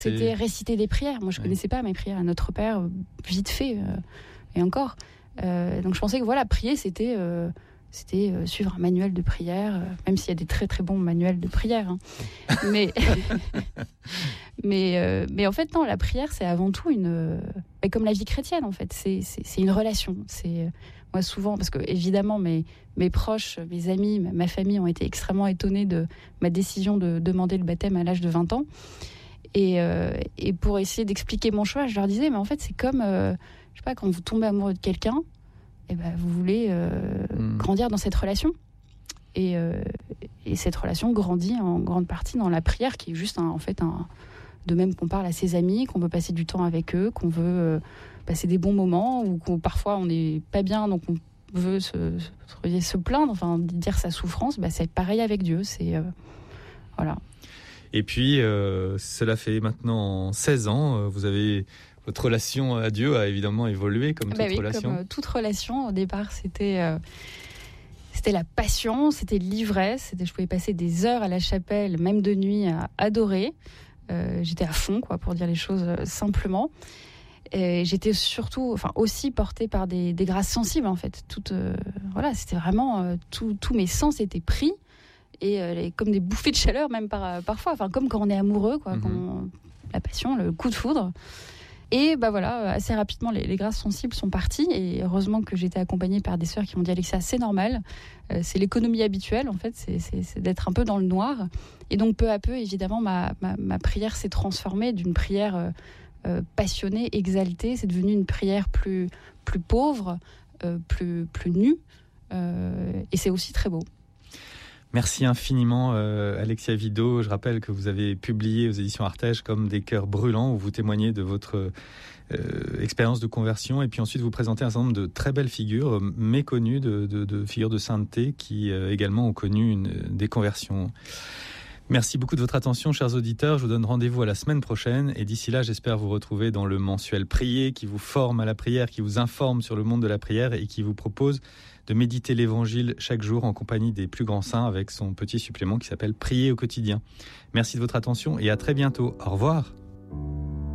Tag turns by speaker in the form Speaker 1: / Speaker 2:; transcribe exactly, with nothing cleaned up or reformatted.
Speaker 1: C'était réciter des prières. Moi, je ne
Speaker 2: oui.
Speaker 1: connaissais pas mes prières à Notre Père, vite fait, euh, et encore. Euh, donc, je pensais que voilà, prier, c'était, euh, c'était euh, suivre un manuel de prière, euh, même s'il y a des très très bons manuels de prière. Hein. Mais, mais, euh, mais en fait, non, la prière, c'est avant tout une, euh, comme la vie chrétienne, en fait. C'est, c'est, c'est une relation. C'est, euh, moi, souvent, parce que évidemment, mes, mes proches, mes amis, ma, ma famille ont été extrêmement étonnés de ma décision de demander le baptême à l'âge de vingt ans. Et, euh, et pour essayer d'expliquer mon choix, je leur disais, mais en fait, c'est comme, euh, je sais pas, quand vous tombez amoureux de quelqu'un, et ben, vous voulez euh, mmh. grandir dans cette relation. Et, euh, et cette relation grandit en grande partie dans la prière, qui est juste, un, en fait, un, de même qu'on parle à ses amis, qu'on veut passer du temps avec eux, qu'on veut euh, passer des bons moments, ou qu'on, parfois on n'est pas bien, donc on veut se, se, se plaindre, enfin, dire sa souffrance, bah, c'est pareil avec Dieu. C'est, euh, voilà.
Speaker 2: Et puis, euh, cela fait maintenant seize ans, euh, vous avez, votre relation à Dieu a évidemment évolué comme toute
Speaker 1: bah oui,
Speaker 2: relation.
Speaker 1: Comme euh, toute relation, au départ, c'était, euh, c'était la passion, c'était l'ivresse, c'était, je pouvais passer des heures à la chapelle, même de nuit, à adorer. Euh, j'étais à fond, quoi, pour dire les choses euh, simplement. Et j'étais surtout, enfin, aussi portée par des, des grâces sensibles, en fait. Toute, euh, voilà, c'était vraiment, euh, tous mes sens étaient pris. Et euh, comme des bouffées de chaleur même par, parfois, enfin comme quand on est amoureux, quoi, mm-hmm. quand on, la passion, le coup de foudre. Et bah voilà, assez rapidement les, les grâces sensibles sont parties, et heureusement que j'étais accompagnée par des sœurs qui m'ont dit Alexia, c'est normal, euh, c'est l'économie habituelle en fait, c'est, c'est, c'est d'être un peu dans le noir. Et donc peu à peu, évidemment, ma, ma, ma prière s'est transformée d'une prière euh, euh, passionnée, exaltée, c'est devenu une prière plus, plus pauvre, euh, plus, plus nue, euh, et c'est aussi très beau.
Speaker 2: Merci infiniment euh, Alexia Vido. Je rappelle que vous avez publié aux éditions Artege comme Des cœurs brûlants, où vous témoignez de votre euh, expérience de conversion, et puis ensuite vous présentez un certain nombre de très belles figures euh, méconnues, de, de, de figures de sainteté qui euh, également ont connu une, des conversions. Merci beaucoup de votre attention, chers auditeurs. Je vous donne rendez-vous à la semaine prochaine, et d'ici là, j'espère vous retrouver dans le mensuel Prier, qui vous forme à la prière, qui vous informe sur le monde de la prière et qui vous propose de méditer l'évangile chaque jour en compagnie des plus grands saints, avec son petit supplément qui s'appelle Prier au quotidien. Merci de votre attention et à très bientôt. Au revoir.